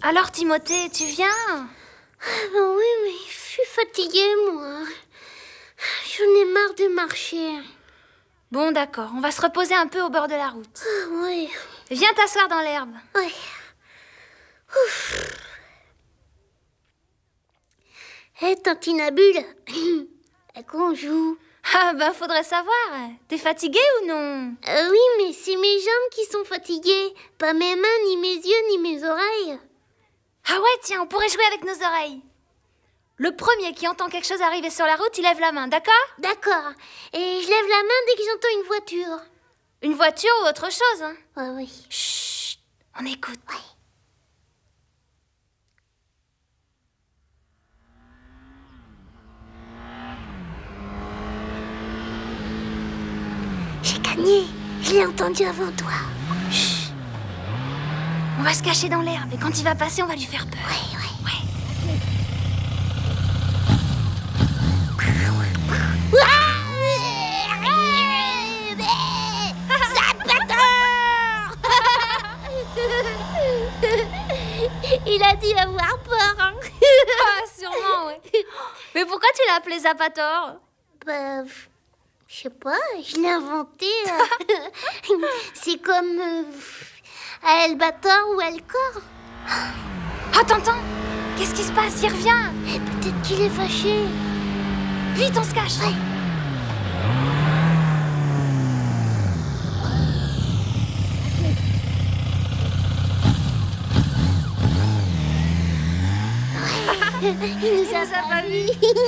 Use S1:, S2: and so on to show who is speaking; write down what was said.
S1: Alors, Timothée, tu viens?
S2: Ben oui, mais je suis fatiguée, moi. J'en ai marre de marcher.
S1: Bon, d'accord, on va se reposer un peu au bord de la route.
S2: Oui.
S1: Viens t'asseoir dans l'herbe.
S2: Oui. Ouf. Hé, Tantinabule, à quoi on joue?
S1: Ah ben, faudrait savoir. T'es fatiguée ou non?
S2: Oui, mais c'est mes jambes qui sont fatiguées. Pas mes mains, ni mes yeux, ni mes oreilles.
S1: Ah ouais, tiens, on pourrait jouer avec nos oreilles. Le premier qui entend quelque chose arriver sur la route, il lève la main, d'accord?
S2: D'accord. Et je lève la main dès que j'entends une voiture.
S1: Une voiture ou autre chose, hein?
S2: Ouais, oui.
S1: Chut, on écoute.
S2: Ouais. J'ai gagné. Je l'ai entendu avant toi.
S1: Chut. On va se cacher dans l'herbe et quand il va passer, on va lui faire peur.
S2: Ouais. Il a dû avoir peur, hein.
S1: Ah, sûrement, ouais. Mais pourquoi tu l'as appelé Zapator?
S2: Bah, je sais pas, je l'ai inventé. C'est comme Albator ou Alcor.
S1: Ah, t'entends? Qu'est-ce qui se passe? Il revient.
S2: Et peut-être qu'il est fâché.
S1: Vite, on se cache.
S2: Ouais. Il nous a pas vus.